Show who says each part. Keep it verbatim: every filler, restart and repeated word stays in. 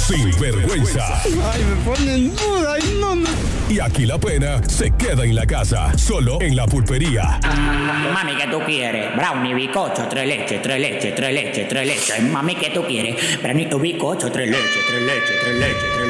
Speaker 1: sin vergüenza.
Speaker 2: Ay, me ponen duda. Ay, no, no.
Speaker 1: Y aquí la pena se queda en la casa, solo en la pulpería.
Speaker 3: Mami, ¿qué tú quieres? Brownie, bizcocho, tres leches, tres leches, tres leches, tres leches. Mami, ¿qué tú quieres? Brownie, bizcocho, tres leches, tres leches, tres leches, tres leches.